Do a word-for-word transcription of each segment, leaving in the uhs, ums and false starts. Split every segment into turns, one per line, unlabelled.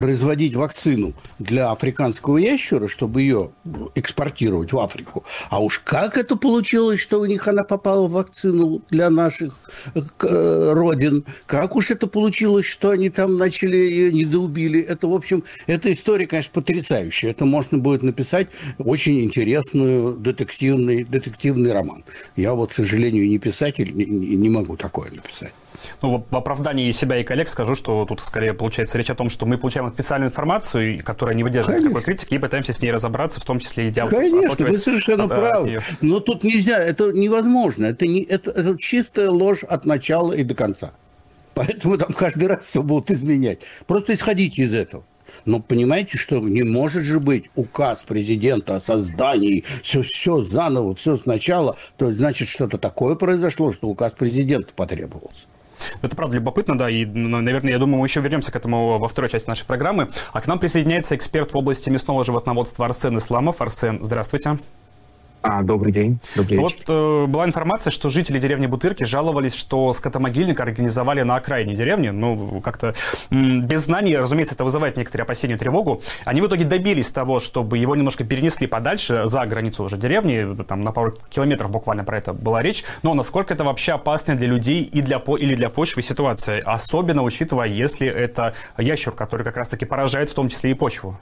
производить вакцину для африканского ящера, чтобы ее экспортировать в Африку. А уж как это получилось, что у них она попала в вакцину для наших родин? Как уж это получилось, что они там начали ее недоубили? Это, в общем, эта история, конечно, потрясающая. Это можно будет написать очень интересный детективный, детективный роман. Я вот, к сожалению, не писатель, не, не могу такое написать.
Ну, в оправдании себя и коллег скажу, что тут скорее получается речь о том, что мы получаем официальную информацию, которая не выдерживает никакой критики, и пытаемся с ней разобраться, в том числе и диалог.
Конечно, вы совершенно правы. Но тут нельзя, это невозможно. Это, не, это, это чистая ложь от начала и до конца. Поэтому там каждый раз все будут изменять. Просто исходите из этого. Но понимаете, что не может же быть указ президента о создании, все, все заново, все сначала, то значит, что-то такое произошло, что указ президента потребовался.
Это правда любопытно, да, и, наверное, я думаю, мы еще вернемся к этому во второй части нашей программы. А к нам присоединяется эксперт в области мясного животноводства Арсен Исламов. Арсен, здравствуйте.
А, добрый день. Добрый
вот э, была информация, что жители деревни Бутырки жаловались, что скотомогильник организовали на окраине деревни. Ну, как-то м- без знаний, разумеется, это вызывает некоторые опасения и тревогу. Они в итоге добились того, чтобы его немножко перенесли подальше, за границу уже деревни. Там на пару километров буквально про это была речь. Но насколько это вообще опасно для людей и для по- или для почвы ситуация? Особенно учитывая, если это ящер, который как раз-таки поражает в том числе и почву.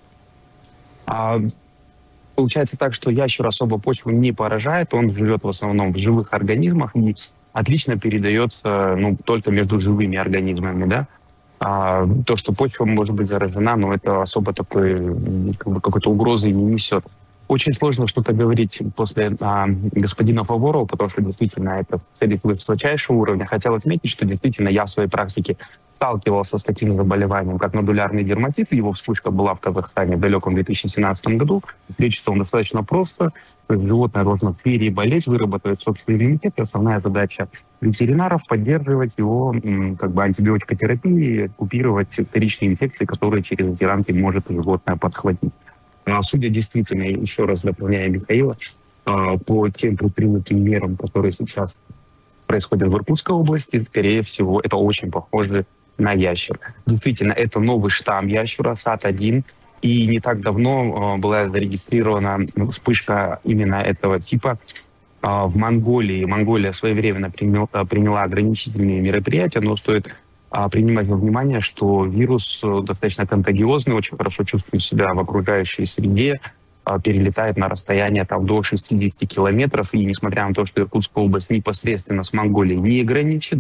А... Получается так, что ящер особо почву не поражает, он живет в основном в живых организмах и отлично передается, ну, только между живыми организмами, да. А то, что почва может быть заражена, ну, это особо такой, как бы, какой-то угрозы не несет. Очень сложно что-то говорить после а, господина Фаворова, потому что действительно это цели высочайшего уровня. Хотел отметить, что действительно я в своей практике сталкивался с таким заболеванием, как нодулярный дерматит. Его вспышка была в Казахстане в далеком две тысячи семнадцатом году. Лечится он достаточно просто. То есть животное должно переболеть, выработать собственный иммунитет. И основная задача ветеринаров — поддерживать его как бы антибиотикотерапией, купировать вторичные инфекции, которые через ветеранки может животное подхватить. Судя действительно, еще раз дополняя Михаила, по тем предпринятым мерам, которые сейчас происходят в Иркутской области, скорее всего, это очень похоже на ящер. Действительно, это новый штамм ящера, сад один, и не так давно была зарегистрирована вспышка именно этого типа в Монголии. Монголия своевременно приняла ограничительные мероприятия, но стоит принимать во внимание, что вирус достаточно контагиозный, очень хорошо чувствует себя в окружающей среде, перелетает на расстояние там, до шестидесяти километров. И несмотря на то, что Иркутская область непосредственно с Монголией не граничит,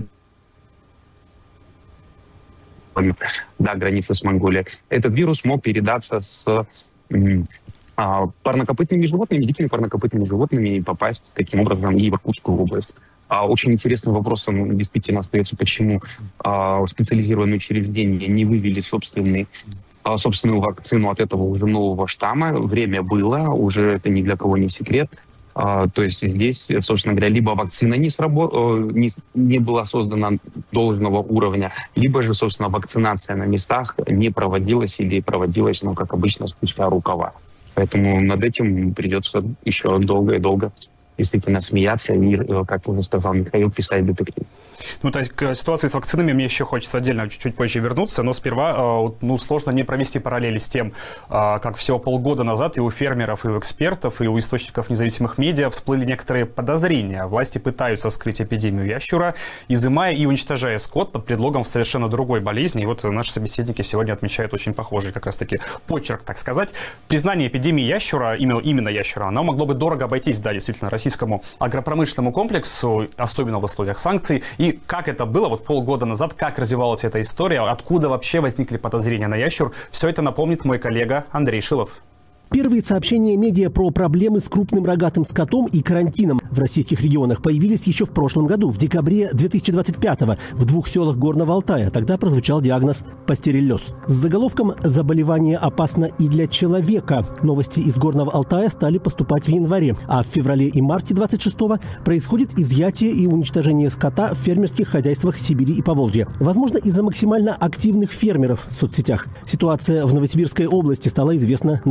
да, граница с Монголией, этот вирус мог передаться с а, парнокопытными животными, дикими парнокопытными животными и попасть таким образом и в Иркутскую область. А, очень интересным вопросом действительно остается, почему а, специализированные учреждения не вывели собственный собственную вакцину от этого уже нового штамма. Время было, уже это ни для кого не секрет. А, то есть здесь, собственно говоря, либо вакцина не, сработ... не, не была создана должного уровня, либо же, собственно, вакцинация на местах не проводилась или проводилась, ну, как обычно, спустя рукава. Поэтому над этим придется еще долго и долго действительно смеяться и, как уже сказал Михаил, писать детектив.
Ну, то есть к ситуации с вакцинами мне еще хочется отдельно чуть-чуть позже вернуться, но сперва, ну, сложно не провести параллели с тем, как всего полгода назад и у фермеров, и у экспертов, и у источников независимых медиа всплыли некоторые подозрения. Власти пытаются скрыть эпидемию ящура, изымая и уничтожая скот под предлогом совершенно другой болезни. И вот наши собеседники сегодня отмечают очень похожий как раз-таки почерк, так сказать. Признание эпидемии ящура, именно, именно ящура, оно могло бы дорого обойтись, да, действительно, российскому агропромышленному комплексу, особенно в условиях санкций. И как это было вот полгода назад, как развивалась эта история, откуда вообще возникли подозрения на ящур, все это напомнит мой коллега Андрей Шилов.
Первые сообщения медиа про проблемы с крупным рогатым скотом и карантином в российских регионах появились еще в прошлом году, в декабре две тысячи двадцать пятого, в двух селах Горного Алтая. Тогда прозвучал диагноз пастереллез. С заголовком «Заболевание опасно и для человека». Новости из Горного Алтая стали поступать в январе, а в феврале и марте двадцать шестого происходит изъятие и уничтожение скота в фермерских хозяйствах Сибири и Поволжья. Возможно, из-за максимально активных фермеров в соцсетях. Ситуация в Новосибирской области стала известна на всю страну.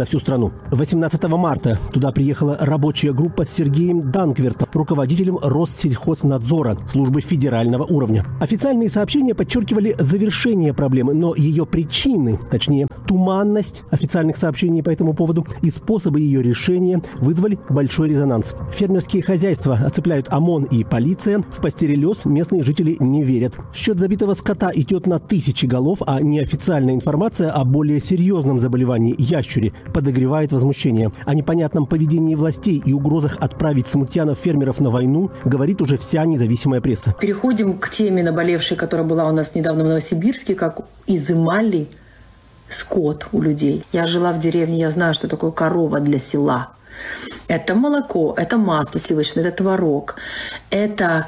Украину. восемнадцатого марта туда приехала рабочая группа с Сергеем Данквертом, руководителем Россельхознадзора, службы федерального уровня. Официальные сообщения подчеркивали завершение проблемы, но ее причины, точнее туманность официальных сообщений по этому поводу и способы ее решения вызвали большой резонанс. Фермерские хозяйства оцепляют ОМОН и полиция. В пастереллез местные жители не верят. Счет забитого скота идет на тысячи голов, а неофициальная информация о более серьезном заболевании ящури подогревает возмущение. О непонятном поведении властей и угрозах отправить смутьянов-фермеров на войну говорит уже вся независимая пресса.
Переходим к теме наболевшей, которая была у нас недавно в Новосибирске, как изымали скот у людей. Я жила в деревне, я знаю, что такое корова для села. Это молоко, это масло сливочное, это творог, это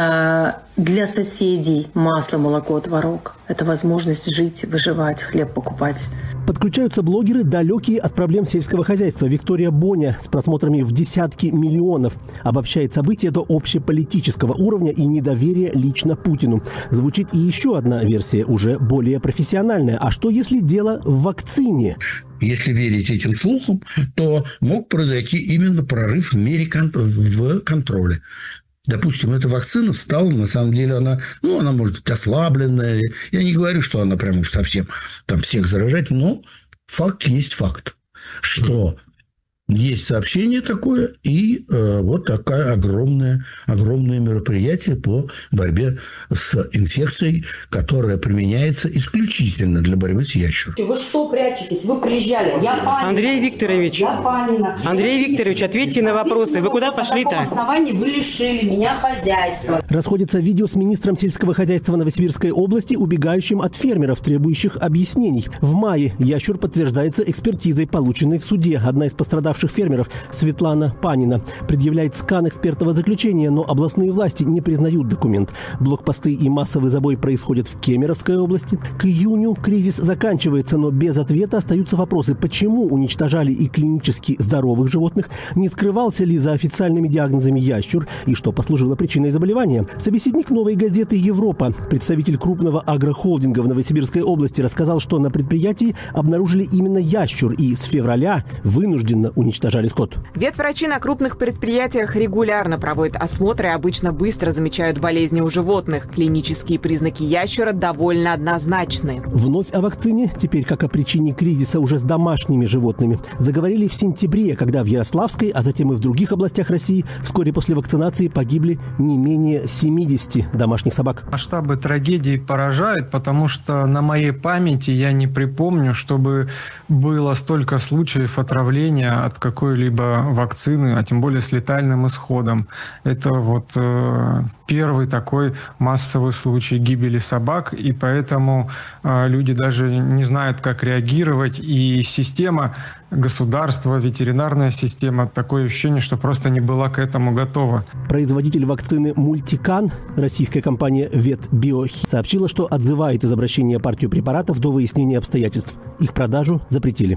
э, для соседей масло, молоко, творог. Это возможность жить, выживать, хлеб покупать.
Подключаются блогеры, далекие от проблем сельского хозяйства. Виктория Боня с просмотрами в десятки миллионов обобщает события до общеполитического уровня и недоверия лично Путину. Звучит и еще одна версия, уже более профессиональная. А что если дело в вакцине?
Если верить этим слухам, то мог произойти именно прорыв в мере кон- в контроле. Допустим, эта вакцина стала, на самом деле, она, ну, она может быть ослабленная. Я не говорю, что она прям уж совсем там всех заражает, но факт есть факт, что есть сообщение такое, и э, вот такое огромное, огромное мероприятие по борьбе с инфекцией, которая применяется исключительно для борьбы с ящером.
Вы что прячетесь? Вы приезжали. Я Панина.
Андрей Викторович,
Я Панина.
Андрей Викторович, ответьте на вопросы. Вы куда пошли-то?
На каком основании вы лишили меня хозяйства?
Расходится видео с министром сельского хозяйства Новосибирской области, убегающим от фермеров, требующих объяснений. В мае ящур подтверждается экспертизой, полученной в суде. Одна из пострадавших фермеров, Светлана Панина, предъявляет скан экспертного заключения, но областные власти не признают документ. Блокпосты и массовый забой происходят в Кемеровской области. К июню кризис заканчивается, но без ответа остаются вопросы, почему уничтожали и клинически здоровых животных, не скрывался ли за официальными диагнозами ящур и что послужило причиной заболевания. Собеседник «Новой газеты Европа», представитель крупного агрохолдинга в Новосибирской области, рассказал, что на предприятии обнаружили именно ящур и с февраля вынужденно уничтожали скот.
Ветврачи на крупных предприятиях регулярно проводят осмотры и обычно быстро замечают болезни у животных. Клинические признаки ящура довольно однозначны.
Вновь о вакцине, теперь как о причине кризиса уже с домашними животными, заговорили в сентябре, когда в Ярославской, а затем и в других областях России вскоре после вакцинации погибли не менее семидесяти домашних собак.
Масштабы трагедии поражают, потому что на моей памяти я не припомню, чтобы было столько случаев отравления от какой-либо вакцины, а тем более с летальным исходом. Это вот э, первый такой массовый случай гибели собак, и поэтому э, люди даже не знают, как реагировать, и система государства, ветеринарная система, такое ощущение, что просто не была к этому готова.
Производитель вакцины «Мультикан», российская компания «Ветбиохи», сообщила, что отзывает из обращения партию препаратов до выяснения обстоятельств. Их продажу запретили.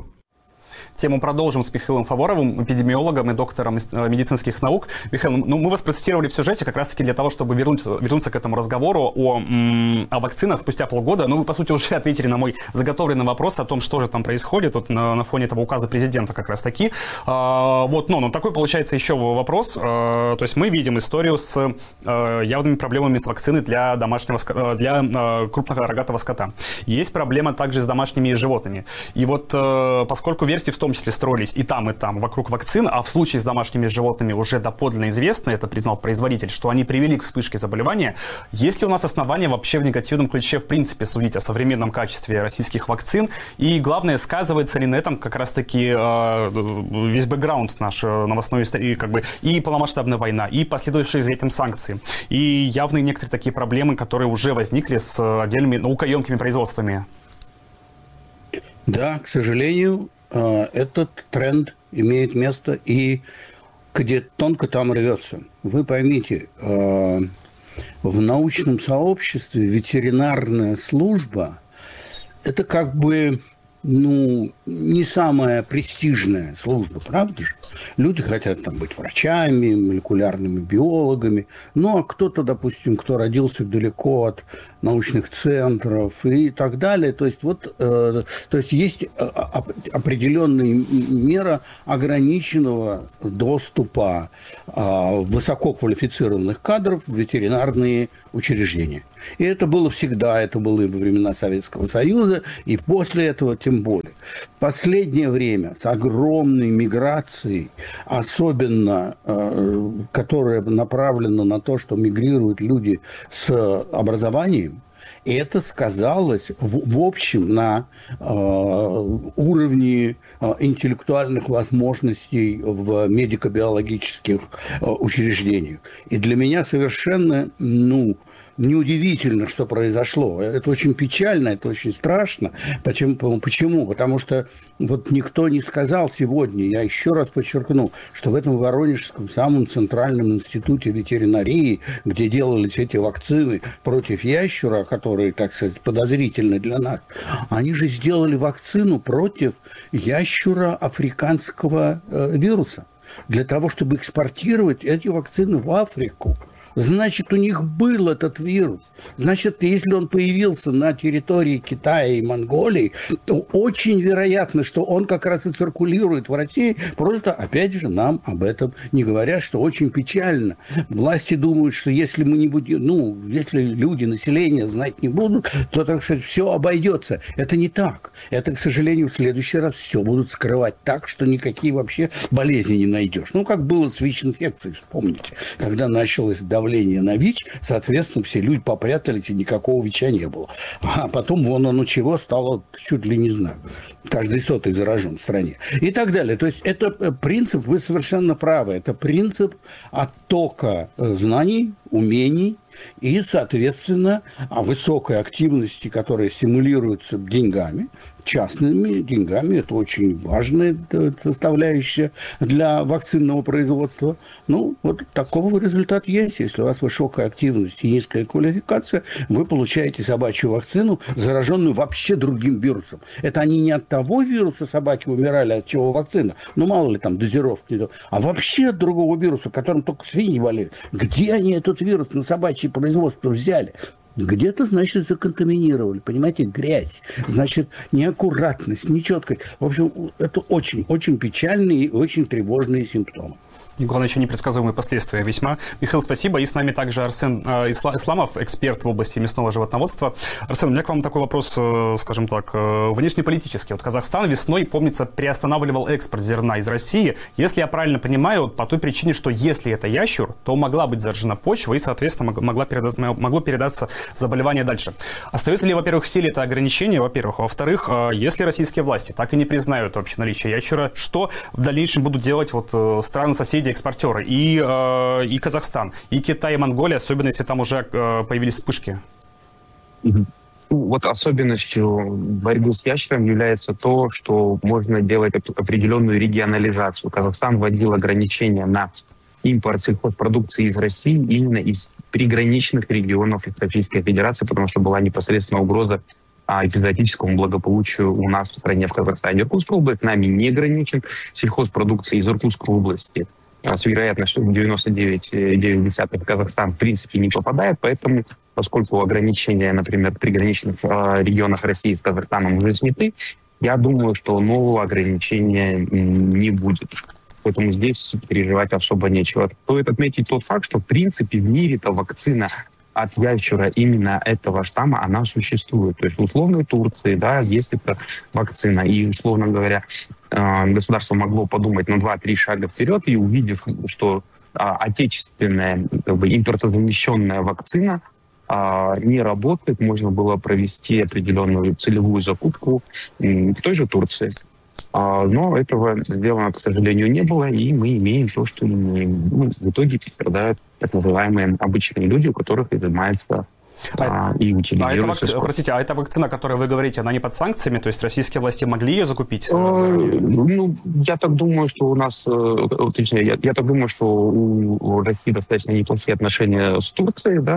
Тему продолжим с Михаилом Фаворовым, эпидемиологом и доктором медицинских наук. Михаил, ну, мы вас процитировали в сюжете как раз-таки для того, чтобы вернуть, вернуться к этому разговору о, о вакцинах спустя полгода. Ну, вы, по сути, уже ответили на мой заготовленный вопрос о том, что же там происходит вот на, на фоне этого указа президента как раз-таки. А, вот, но, но такой получается еще вопрос. А, то есть мы видим историю с а, явными проблемами с вакциной для домашнего, для а, крупного рогатого скота. Есть проблема также с домашними животными. И вот а, поскольку версии в том числе строились и там, и там вокруг вакцин, а в случае с домашними животными уже доподлинно известно, это признал производитель, что они привели к вспышке заболевания. Есть ли у нас основания вообще в негативном ключе в принципе судить о современном качестве российских вакцин? И главное, сказывается ли на этом как раз-таки э, весь бэкграунд наш новостной истории, как бы, и полномасштабная война, и последующие за этим санкции, и явные некоторые такие проблемы, которые уже возникли с отдельными наукоемкими производствами?
Да, к сожалению, этот тренд имеет место, и где тонко там рвется. Вы поймите, в научном сообществе ветеринарная служба – это как бы, ну, не самая престижная служба, правда же? Люди хотят там быть врачами, молекулярными биологами. Ну, а кто-то, допустим, кто родился далеко от научных центров и так далее. То есть, вот, э, то есть есть определенная мера ограниченного доступа э, высококвалифицированных кадров в ветеринарные учреждения. И это было всегда, это было и во времена Советского Союза, и после этого тем более. В последнее время с огромной миграцией, особенно э, которая направлена на то, что мигрируют люди с образованием, и это сказалось в, в общем на э, уровне э, интеллектуальных возможностей в медико-биологических э, учреждениях. И для меня совершенно, ну, неудивительно, что произошло. Это очень печально, это очень страшно. Почему? Почему? Потому что вот никто не сказал сегодня, я еще раз подчеркну, что в этом Воронежском самом центральном институте ветеринарии, где делались эти вакцины против ящура, которые, так сказать, подозрительны для нас, они же сделали вакцину против ящура африканского э, вируса для того, чтобы экспортировать эти вакцины в Африку. Значит, у них был этот вирус. Значит, если он появился на территории Китая и Монголии, то очень вероятно, что он как раз и циркулирует в России. Просто, опять же, нам об этом не говорят, что очень печально. Власти думают, что если мы не будем, ну, если люди, население знать не будут, то, так сказать, все обойдется. Это не так. Это, к сожалению, в следующий раз все будут скрывать так, что никакие вообще болезни не найдешь. Ну, как было с ВИЧ-инфекцией, вспомните, когда началось давление давление на ВИЧ, соответственно, все люди попрятались, и никакого ВИЧа не было. А потом вон оно чего стало, чуть ли не знаю, каждый сотый заражен в стране. И так далее. То есть это принцип, вы совершенно правы, это принцип оттока знаний, умений и, соответственно, высокой активности, которая стимулируется деньгами, частными деньгами. Это очень важная составляющая для вакцинного производства. Ну, вот такого результата есть. Если у вас высокая активность и низкая квалификация, вы получаете собачью вакцину, зараженную вообще другим вирусом. Это они не от того вируса собаки умирали, от чего вакцина. Ну, мало ли там дозировки. А вообще от другого вируса, которым только свиньи болеют. Где они этот вирус на собачье производство взяли? Где-то, значит, законтаминировали, понимаете, грязь, значит, неаккуратность, нечеткость. В общем, это очень-очень печальные и очень тревожные симптомы.
И, главное, еще непредсказуемые последствия весьма. Михаил, спасибо. И с нами также Арсен э, Исламов, эксперт в области мясного животноводства. Арсен, у меня к вам такой вопрос, э, скажем так, э, внешнеполитический. Вот Казахстан весной, помнится, приостанавливал экспорт зерна из России. Если я правильно понимаю, по той причине, что если это ящур, то могла быть заражена почва и, соответственно, могла передаться, могло передаться заболевание дальше. Остается ли, во-первых, в силе это ограничение, во-первых? Во-вторых, э, если российские власти так и не признают вообще наличие ящура, что в дальнейшем будут делать вот, э, страны-соседи, экспортеры, и, э, и Казахстан, и Китай, и Монголия, особенно если там уже э, появились вспышки?
Mm-hmm. Вот особенностью борьбы с ящером является то, что можно делать определенную регионализацию. Казахстан вводил ограничения на импорт сельхозпродукции из России именно из приграничных регионов Российской Федерации, потому что была непосредственно угроза а эпизодическому благополучию у нас в стране, в Казахстане. Иркутская область нами не ограничен. Сельхозпродукция из Иркутской области с вероятностью девяносто девять целых девять десятых в Казахстан в принципе не попадает, поэтому, поскольку ограничения, например, в приграничных э, регионах России с Казахстаном уже сняты, я думаю, что нового ограничения не будет. Поэтому здесь переживать особо нечего. Стоит отметить тот факт, что в принципе в мире-то вакцина от ящура именно этого штамма, она существует. То есть в условной Турции, да, есть эта вакцина, и, условно говоря, государство могло подумать на два-три шага вперед и, увидев, что а, отечественная, как бы, импортозамещенная вакцина а, не работает, можно было провести определенную целевую закупку в той же Турции. А, но этого сделано, к сожалению, не было, и мы имеем то, что имеем. Ну, в итоге пострадают так называемые обычные люди, у которых изымается А, и
а это вакци... Простите, а эта вакцина, о которой вы говорите, она не под санкциями? То есть российские власти могли ее закупить?
Э, ну, я так думаю, что у нас, точнее, я, я так думаю, что у России достаточно неплохие отношения с Турцией, да,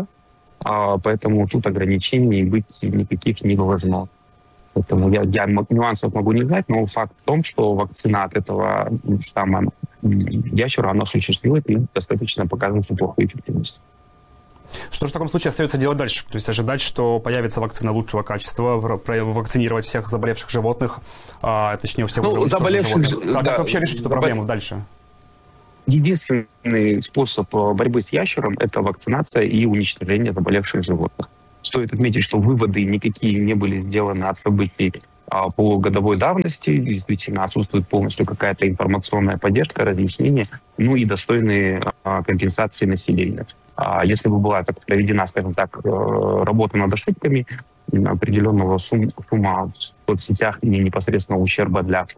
а, поэтому тут ограничений быть никаких не должно. Поэтому я, я нюансов могу не знать, но факт в том, что вакцина от этого штамма ящера, она существует и достаточно показывает неплохую эффективность.
Что же в таком случае остается делать дальше? То есть ожидать, что появится вакцина лучшего качества, вакцинировать всех заболевших животных, а, точнее, всех
ну,
уже
заболевших
животных. Да, да, как вообще решить эту
забол...
проблему дальше?
Единственный способ борьбы с ящером – это вакцинация и уничтожение заболевших животных. Стоит отметить, что выводы никакие не были сделаны от событий а, полугодовой давности. Действительно, отсутствует полностью какая-то информационная поддержка, разъяснение, ну и достойные а, компенсации населения. А если бы была так проведена, скажем так, работа над ошибками определенного сумма в соцсетях и непосредственного ущерба для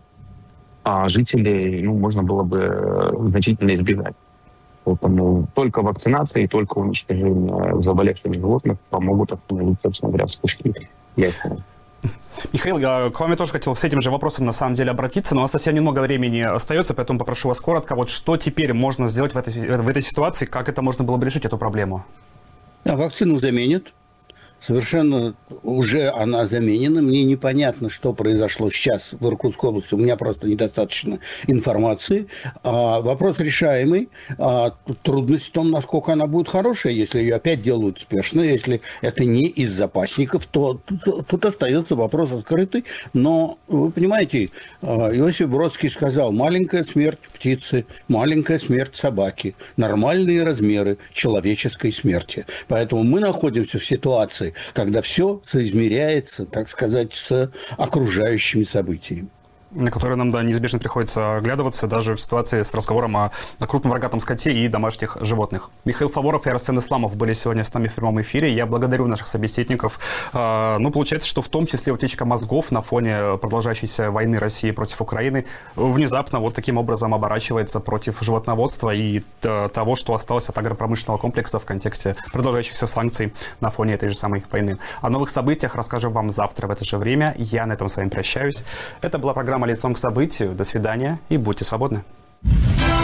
а, жителей, ну, можно было бы значительно избежать. Поэтому только вакцинация и только уничтожение заболевших животных помогут остановить, собственно говоря, вспышки ящера.
Михаил, я к вам я тоже хотел с этим же вопросом на самом деле обратиться, но у нас совсем немного времени остается, поэтому попрошу вас коротко. Вот что теперь можно сделать в этой, в этой ситуации, как это можно было бы решить, эту проблему?
А вакцину заменят. Совершенно уже она заменена. Мне непонятно, что произошло сейчас в Иркутской области. У меня просто недостаточно информации. А, вопрос решаемый. А, трудность в том, насколько она будет хорошая. Если ее опять делают спешно, если это не из запасников, то тут, тут остается вопрос открытый. Но, вы понимаете, Иосиф Бродский сказал: маленькая смерть птицы, маленькая смерть собаки, нормальные размеры человеческой смерти. Поэтому мы находимся в ситуации, когда все соизмеряется, так сказать, с окружающими событиями.
На которые нам, да, неизбежно приходится оглядываться даже в ситуации с разговором о, о крупном рогатом скоте и домашних животных. Михаил Фаворов и Арсен Исламов были сегодня с нами в прямом эфире. Я благодарю наших собеседников. А, ну, получается, что в том числе утечка мозгов на фоне продолжающейся войны России против Украины внезапно вот таким образом оборачивается против животноводства и того, что осталось от агропромышленного комплекса в контексте продолжающихся санкций на фоне этой же самой войны. О новых событиях расскажем вам завтра в это же время. Я на этом с вами прощаюсь. Это была программа «Лицом к событию». До свидания и будьте свободны.